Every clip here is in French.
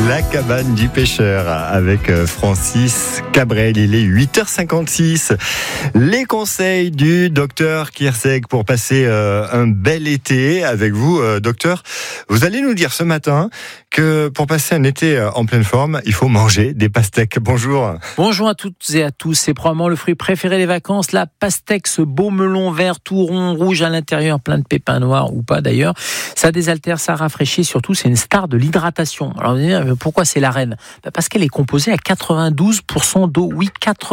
La cabane du pêcheur avec Francis Cabrel. Il est 8h56. Les conseils du docteur Kierseg pour passer un bel été avec vous, docteur. Vous allez nous dire ce matin que pour passer un été en pleine forme, il faut manger des pastèques. Bonjour. Bonjour à toutes et à tous. C'est probablement le fruit préféré des vacances, la pastèque, ce beau melon vert tout rond, rouge à l'intérieur, plein de pépins noirs ou pas d'ailleurs. Ça désaltère, ça rafraîchit, surtout c'est une star de l'hydratation. Alors vous allez dire, pourquoi c'est la reine ? Parce qu'elle est composée à 92% d'eau. Oui,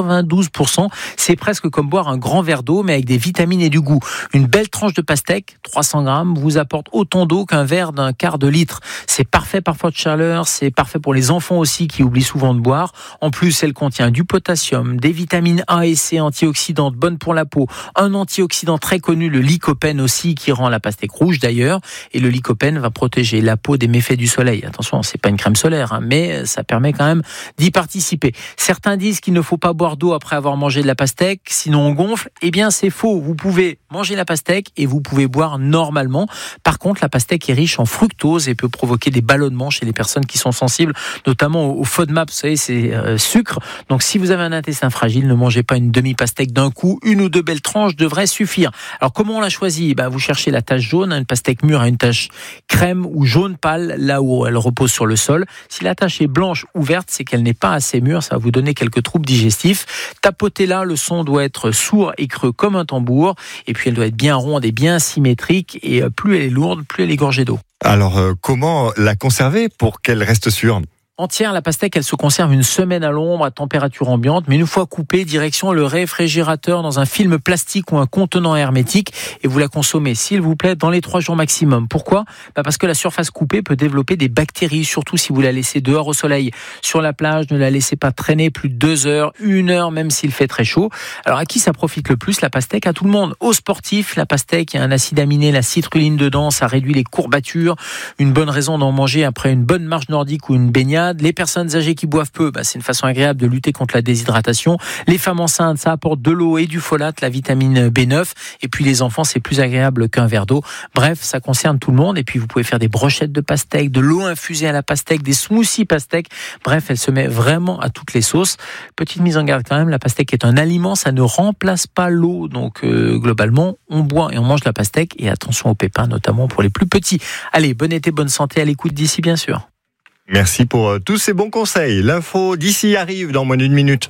92%. C'est presque comme boire un grand verre d'eau, mais avec des vitamines et du goût. Une belle tranche de pastèque, 300 grammes, vous apporte autant d'eau qu'un verre d'un quart de litre. C'est parfait parfois de chaleur, c'est parfait pour les enfants aussi qui oublient souvent de boire. En plus, elle contient du potassium, des vitamines A et C antioxydantes bonnes pour la peau, un antioxydant très connu, le lycopène aussi, qui rend la pastèque rouge d'ailleurs. Et le lycopène va protéger la peau des méfaits du soleil. Attention, c'est pas une crème solaire, mais ça permet quand même d'y participer. Certains disent qu'il ne faut pas boire d'eau après avoir mangé de la pastèque, sinon on gonfle. Eh bien, c'est faux. Vous pouvez manger la pastèque et vous pouvez boire normalement. Par contre, la pastèque est riche en fructose et peut provoquer des ballonnements chez les personnes qui sont sensibles, notamment au FODMAP. Vous savez, c'est sucre. Donc, si vous avez un intestin fragile, ne mangez pas une demi-pastèque d'un coup. Une ou deux belles tranches devraient suffire. Alors, comment on la choisit ? Vous cherchez la tache jaune. Une pastèque mûre a une tache crème ou jaune pâle, là où elle repose sur le sol. Si la tache est blanche ou verte, c'est qu'elle n'est pas assez mûre. Ça va vous donner quelques troubles digestifs. Tapotez-la, le son doit être sourd et creux comme un tambour. Et puis, elle doit être bien ronde et bien symétrique. Et plus elle est lourde, plus elle est gorgée d'eau. Alors, comment la conserver pour qu'elle reste sûre ? Entière, la pastèque, elle se conserve une semaine à l'ombre, à température ambiante, mais une fois coupée, direction le réfrigérateur dans un film plastique ou un contenant hermétique, et vous la consommez, s'il vous plaît, dans les 3 jours maximum. Pourquoi ? Parce que la surface coupée peut développer des bactéries, surtout si vous la laissez dehors au soleil. Sur la plage, ne la laissez pas traîner plus de 2 heures, 1 heure, même s'il fait très chaud. Alors, à qui ça profite le plus, la pastèque ? À tout le monde. Aux sportifs, la pastèque, il y a un acide aminé, la citrulline dedans, ça réduit les courbatures. Une bonne raison d'en manger après une bonne marche nordique ou une baignade. Les personnes âgées qui boivent peu, c'est une façon agréable de lutter contre la déshydratation. Les femmes enceintes, ça apporte de l'eau et du folate, la vitamine B9. Et puis les enfants, c'est plus agréable qu'un verre d'eau. Bref, ça concerne tout le monde. Et puis vous pouvez faire des brochettes de pastèque, de l'eau infusée à la pastèque, des smoothies pastèque. Bref, elle se met vraiment à toutes les sauces. Petite mise en garde quand même, la pastèque est un aliment, ça ne remplace pas l'eau. Donc globalement, on boit et on mange la pastèque. Et attention aux pépins, notamment pour les plus petits. Allez, bon été, bonne santé à l'écoute d'ici, bien sûr. Merci pour tous ces bons conseils. L'info d'ici arrive dans moins d'1 minute.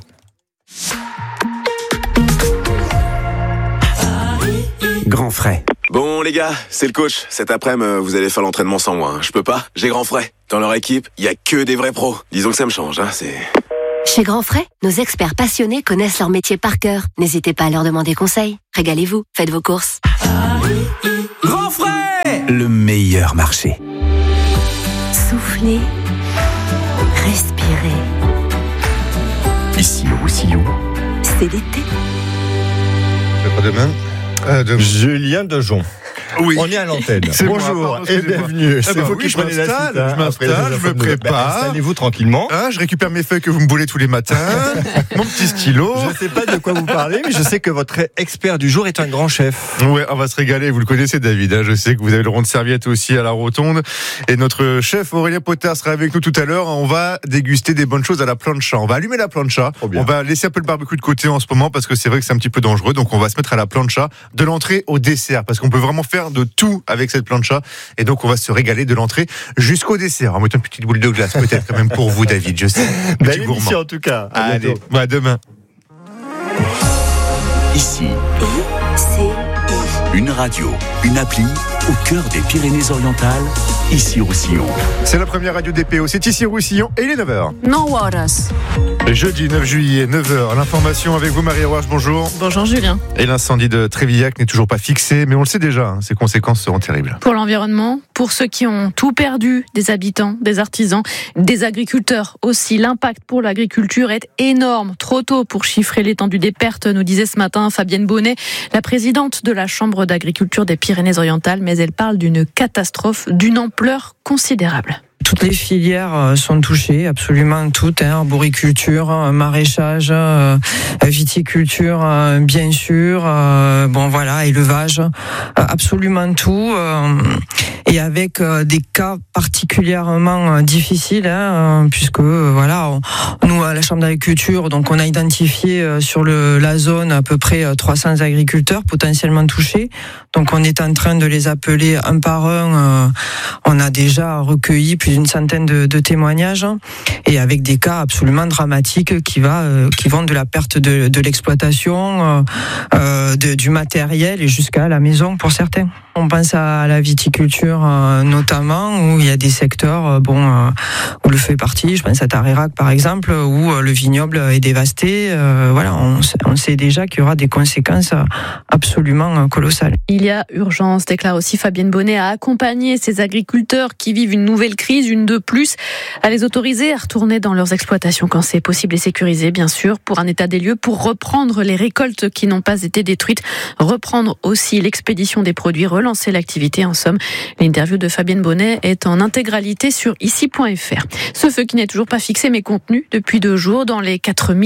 Grand frais. Bon les gars, c'est le coach. Cet après-midi, vous allez faire l'entraînement sans moi. Je peux pas, j'ai Grand frais. Dans leur équipe, il y a que des vrais pros. Disons que ça me change, c'est... Chez Grand Frais, nos experts passionnés connaissent leur métier par cœur. N'hésitez pas à leur demander conseil. Régalez-vous, faites vos courses. Grand frais, le meilleur marché. Soufflez, respirez. Ici au Roussillon, c'est l'été. Pas demain. Julien Dejon. Oui. On est à l'antenne. Bonjour et bienvenue. C'est vous qui prenez la suite. Je m'installe, je me prépare. Installez-vous tranquillement. Je récupère mes feuilles que vous me boulez tous les matins. Mon petit stylo. Je ne sais pas de quoi vous parlez, mais je sais que votre expert du jour est un grand chef. Ouais, on va se régaler. Vous le connaissez, David. Je sais que vous avez le rond de serviette aussi à la rotonde. Et notre chef Aurélien Potard sera avec nous tout à l'heure. On va déguster des bonnes choses à la plancha. On va allumer la plancha. On va laisser un peu le barbecue de côté en ce moment parce que c'est vrai que c'est un petit peu dangereux. Donc on va se mettre à la plancha de l'entrée au dessert parce qu'on peut vraiment faire de tout avec cette plancha. Et donc on va se régaler de l'entrée jusqu'au dessert. On va mettre une petite boule de glace peut-être quand même pour vous, David. Je sais. Belle émission en tout cas. Allez, à demain. Ici, une radio, une appli au cœur des Pyrénées-Orientales, ici Roussillon. C'est la première radio DPO, c'est ici Roussillon et il est 9h. No horas. Jeudi 9 juillet, 9h. L'information avec vous, Marie Rouarche, bonjour. Bonjour Julien. Et l'incendie de Trévillac n'est toujours pas fixé, mais on le sait déjà, ses conséquences seront terribles. Pour l'environnement, pour ceux qui ont tout perdu, des habitants, des artisans, des agriculteurs aussi. L'impact pour l'agriculture est énorme. Trop tôt pour chiffrer l'étendue des pertes, nous disait ce matin Fabienne Bonnet, la présidente de la Chambre d'agriculture des Pyrénées-Orientales, mais elle parle d'une catastrophe d'une ampleur considérable. toutes les filières sont touchées, absolument toutes, arboriculture, maraîchage, viticulture, bien sûr, élevage, absolument tout, et avec des cas particulièrement difficiles, puisque nous à la Chambre d'agriculture, donc on a identifié sur la zone à peu près 300 agriculteurs potentiellement touchés, donc on est en train de les appeler un par un. On a déjà recueilli plus d'une centaine de témoignages, et avec des cas absolument dramatiques qui vont de la perte de l'exploitation, du matériel et jusqu'à la maison pour certains. On pense à la viticulture notamment, où il y a des secteurs où le feu est parti, je pense à Tarerac par exemple, où le vignoble est dévasté. On sait déjà qu'il y aura des conséquences absolument colossales. Il y a urgence, déclare aussi Fabienne Bonnet, à accompagner ces agriculteurs qui vivent une nouvelle crise, une de plus, à les autoriser à retourner dans leurs exploitations quand c'est possible et sécurisé, bien sûr, pour un état des lieux, pour reprendre les récoltes qui n'ont pas été détruites, reprendre aussi l'expédition des produits, relancer l'activité. En somme, l'interview de Fabienne Bonnet est en intégralité sur ici.fr. Ce feu qui n'est toujours pas fixé mais contenu depuis 2 jours dans les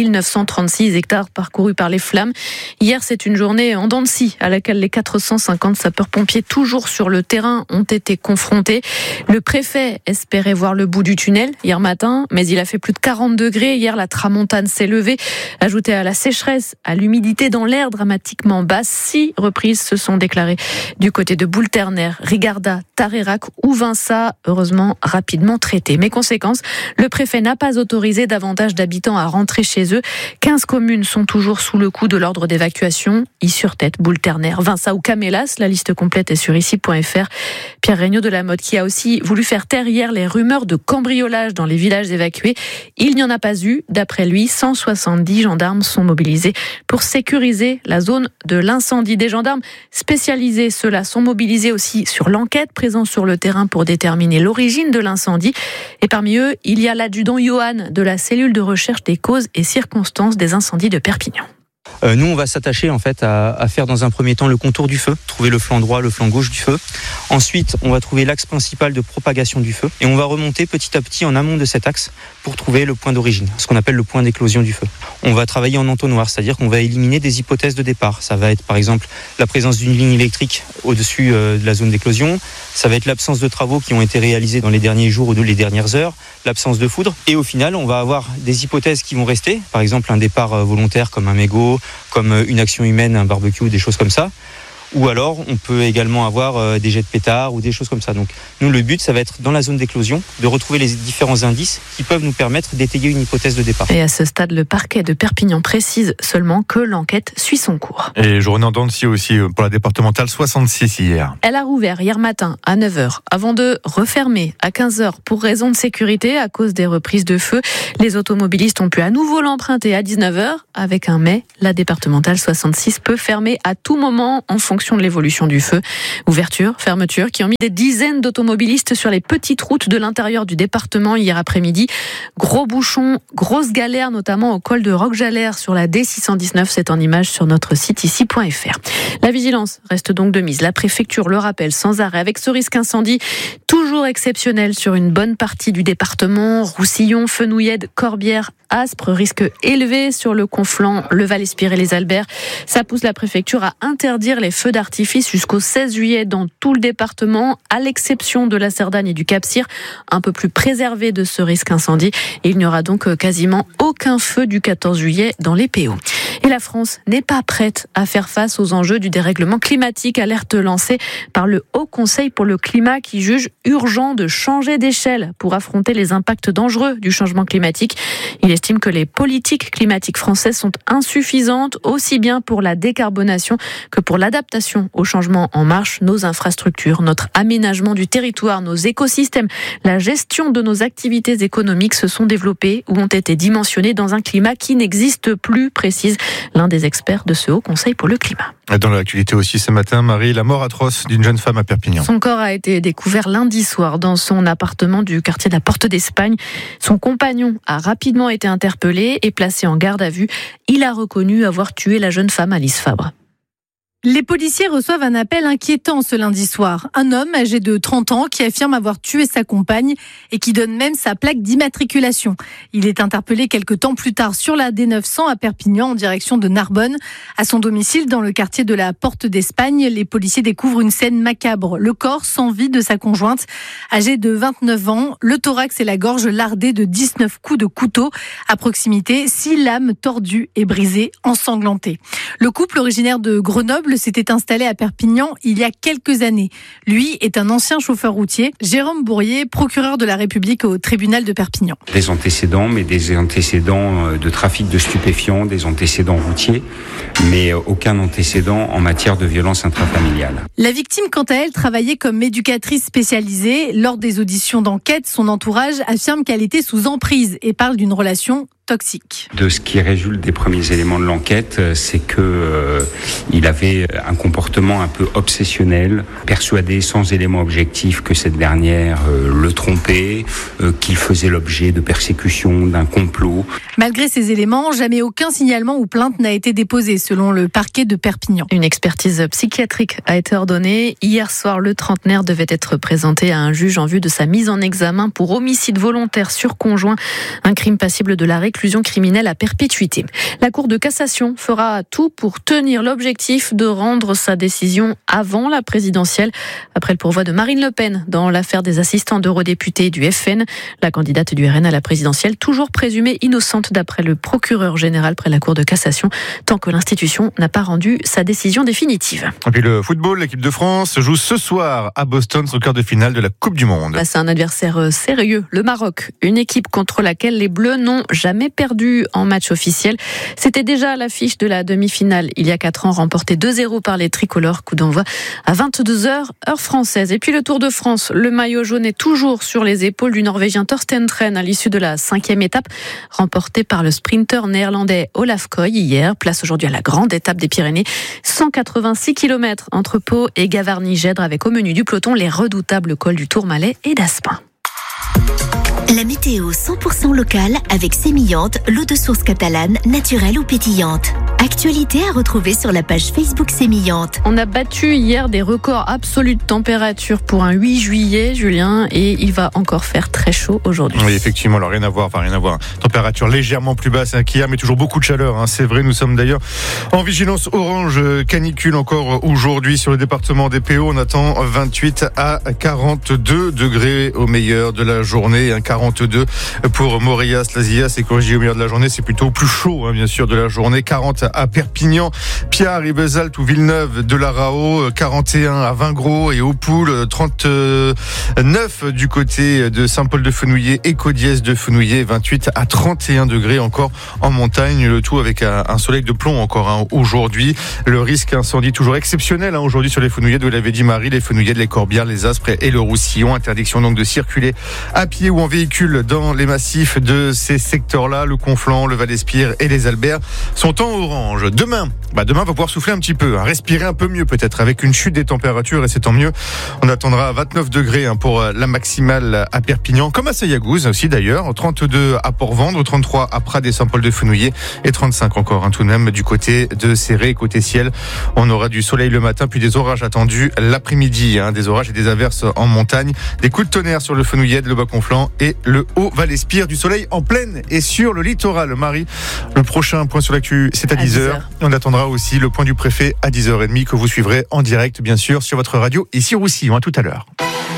4936 hectares parcourus par les flammes. Hier, c'est une journée en dents de scie à laquelle les 450 sapeurs-pompiers toujours sur le terrain ont été confrontés. Le préfet espérait voir le bout du tunnel hier matin, mais il a fait plus de 40 degrés. Hier, la tramontane s'est levée. Ajouté à la sécheresse, à l'humidité dans l'air dramatiquement basse, 6 reprises se sont déclarées du côté de Boulterner, Rigarda, Tarerac ou Vinça, heureusement rapidement traités. Mais conséquence, le préfet n'a pas autorisé davantage d'habitants à rentrer chez eux. 15 communes sont toujours sous le coup de l'ordre d'évacuation. Is-sur-Tête, Boulterner, Vinça ou Camélas. La liste complète est sur ici.fr. Pierre Regnault de la Motte qui a aussi voulu faire taire hier les rumeurs de cambriolage dans les villages évacués. Il n'y en a pas eu. D'après lui, 170 gendarmes sont mobilisés pour sécuriser la zone de l'incendie. Des gendarmes spécialisés, ceux-là, sont mobilisés aussi sur l'enquête, présents sur le terrain pour déterminer l'origine de l'incendie. Et parmi eux, il y a l'adjudant Johan de la cellule de recherche des causes et circonstances des incendies de Perpignan. Nous, on va s'attacher en fait à faire dans un premier temps le contour du feu, trouver le flanc droit, le flanc gauche du feu. Ensuite, on va trouver l'axe principal de propagation du feu et on va remonter petit à petit en amont de cet axe pour trouver le point d'origine, ce qu'on appelle le point d'éclosion du feu. On va travailler en entonnoir, c'est-à-dire qu'on va éliminer des hypothèses de départ. Ça va être par exemple la présence d'une ligne électrique au-dessus de la zone d'éclosion. Ça va être l'absence de travaux qui ont été réalisés dans les derniers jours ou les dernières heures, l'absence de foudre. Et au final, on va avoir des hypothèses qui vont rester, par exemple un départ volontaire comme un mégot, comme une action humaine, un barbecue, des choses comme ça. Ou alors, on peut également avoir des jets de pétards ou des choses comme ça. Donc, nous, le but, ça va être, dans la zone d'éclosion, de retrouver les différents indices qui peuvent nous permettre d'étayer une hypothèse de départ. Et à ce stade, le parquet de Perpignan précise seulement que l'enquête suit son cours. Et journée en dents de scie aussi pour la départementale 66 hier. Elle a rouvert hier matin à 9h, avant de refermer à 15h pour raison de sécurité à cause des reprises de feu. Les automobilistes ont pu à nouveau l'emprunter à 19h. Avec un mais, la départementale 66 peut fermer à tout moment en fonction de l'évolution du feu. Ouverture, fermeture qui ont mis des dizaines d'automobilistes sur les petites routes de l'intérieur du département hier après-midi. Gros bouchons, grosse galère notamment au col de Roquejalère sur la D619. C'est en image sur notre site ici.fr. La vigilance reste donc de mise. La préfecture le rappelle sans arrêt avec ce risque incendie toujours exceptionnel sur une bonne partie du département. Roussillon, Fenouillède, Corbière, Aspre, risque élevé sur le Conflans, le Val-Espire et les Alberts. Ça pousse la préfecture à interdire les feux d'artifice jusqu'au 16 juillet dans tout le département, à l'exception de la Cerdagne et du Cap-Cyr, un peu plus préservés de ce risque incendie. Il n'y aura donc quasiment aucun feu du 14 juillet dans les PO. Et la France n'est pas prête à faire face aux enjeux du dérèglement climatique, alerte lancée par le Haut Conseil pour le climat qui juge urgent de changer d'échelle pour affronter les impacts dangereux du changement climatique. Il estime que les politiques climatiques françaises sont insuffisantes, aussi bien pour la décarbonation que pour l'adaptation au changement en marche. Nos infrastructures, notre aménagement du territoire, nos écosystèmes, la gestion de nos activités économiques se sont développées ou ont été dimensionnées dans un climat qui n'existe plus, précise l'un des experts de ce Haut Conseil pour le climat. Dans l'actualité aussi ce matin, Marie, la mort atroce d'une jeune femme à Perpignan. Son corps a été découvert lundi soir dans son appartement du quartier de la Porte d'Espagne. Son compagnon a rapidement été interpellé et placé en garde à vue. Il a reconnu avoir tué la jeune femme Alice Fabre. Les policiers reçoivent un appel inquiétant ce lundi soir. Un homme âgé de 30 ans qui affirme avoir tué sa compagne et qui donne même sa plaque d'immatriculation. Il est interpellé quelques temps plus tard sur la D900 à Perpignan en direction de Narbonne. À son domicile dans le quartier de la Porte d'Espagne, les policiers découvrent une scène macabre. Le corps sans vie de sa conjointe, âgée de 29 ans, le thorax et la gorge lardés de 19 coups de couteau. À proximité, 6 lames tordues et brisées, ensanglantées. Le couple originaire de Grenoble s'était installé à Perpignan il y a quelques années. Lui est un ancien chauffeur routier. Jérôme Bourrier, procureur de la République au tribunal de Perpignan. Des antécédents, mais des antécédents de trafic de stupéfiants, des antécédents routiers, mais aucun antécédent en matière de violence intrafamiliale. La victime, quant à elle, travaillait comme éducatrice spécialisée. Lors des auditions d'enquête, son entourage affirme qu'elle était sous emprise et parle d'une relation toxique. De ce qui résulte des premiers éléments de l'enquête, c'est que il avait un comportement un peu obsessionnel, persuadé sans élément objectif que cette dernière le trompait, qu'il faisait l'objet de persécutions, d'un complot. Malgré ces éléments, jamais aucun signalement ou plainte n'a été déposé selon le parquet de Perpignan. Une expertise psychiatrique a été ordonnée. Hier soir, le trentenaire devait être présenté à un juge en vue de sa mise en examen pour homicide volontaire sur conjoint, un crime passible de la réclusion criminelle à perpétuité. La Cour de cassation fera tout pour tenir l'objectif de rendre sa décision avant la présidentielle. Après le pourvoi de Marine Le Pen dans l'affaire des assistants d'eurodéputés du FN, la candidate du RN à la présidentielle, toujours présumée innocente d'après le procureur général près la Cour de cassation, tant que l'institution n'a pas rendu sa décision définitive. Et puis le football, l'équipe de France joue ce soir à Boston son quart de finale de la Coupe du Monde. C'est un adversaire sérieux, le Maroc, une équipe contre laquelle les Bleus n'ont jamais perdu en match officiel. C'était déjà à l'affiche de la demi-finale il y a 4 ans, remporté 2-0 par les tricolores. Coup d'envoi à 22h, heure française. Et puis le Tour de France, le maillot jaune est toujours sur les épaules du Norvégien Thorsten Tren à l'issue de la 5e étape, remportée par le sprinter néerlandais Olaf Koy hier. Place aujourd'hui à la grande étape des Pyrénées. 186 km entre Pau et Gavarnie-Gèdre, avec au menu du peloton les redoutables cols du Tourmalet et d'Aspin. La météo 100% locale avec Sémillante, l'eau de source catalane, naturelle ou pétillante. Actualité à retrouver sur la page Facebook Sémillante. On a battu hier des records absolus de température pour un 8 juillet, Julien, et il va encore faire très chaud aujourd'hui. Oui, effectivement, alors rien à voir. Température légèrement plus basse qu'hier, mais toujours beaucoup de chaleur. C'est vrai, nous sommes d'ailleurs en vigilance orange canicule encore aujourd'hui sur le département des PO. On attend 28 à 42 degrés au meilleur de la journée. 42 pour Morias, Lazias et corrigé au meilleur de la journée. C'est plutôt plus chaud, bien sûr, de la journée. 40 à Perpignan, Piard, Rivesaltes ou Villeneuve de la Rao, 41 à Vingros et Hautpoul, 39 du côté de Saint-Paul-de-Fenouillet et Caudiès de Fenouillet, 28 à 31 degrés encore en montagne, le tout avec un soleil de plomb encore aujourd'hui. Le risque incendie toujours exceptionnel aujourd'hui sur les Fenouillets, vous l'avez dit Marie, les Fenouillets, les Corbières, les Aspres et le Roussillon. Interdiction donc de circuler à pied ou en véhicule dans les massifs de ces secteurs-là. Le Conflans, le Val-d'Espire et les Alberts sont en orange. Demain va pouvoir souffler un petit peu, respirer un peu mieux peut-être, avec une chute des températures, et c'est tant mieux. On attendra 29 degrés pour la maximale à Perpignan, comme à Sayagouz aussi d'ailleurs, 32 à Port-Vendre, 33 à Prades et Saint-Paul-de-Fenouillet et 35 encore tout de même du côté de Céré. Côté ciel, on aura du soleil le matin, puis des orages attendus l'après-midi, des orages et des averses en montagne, des coups de tonnerre sur le Fenouillet, le Bas-Conflans et le Haut-Val-d'Espire, du soleil en plaine et sur le littoral. Marie, le prochain point sur l'actu, c'est à 10h. On attendra aussi le point du préfet à 10h30 que vous suivrez en direct, bien sûr, sur votre radio ici Roussillon. À tout à l'heure.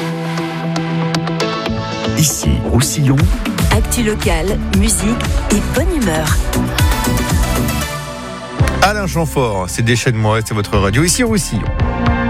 Ici Roussillon. Actu locale, musique et bonne humeur. Alain Chamfort, c'est Déchaîne-moi, c'est votre radio ici Roussillon.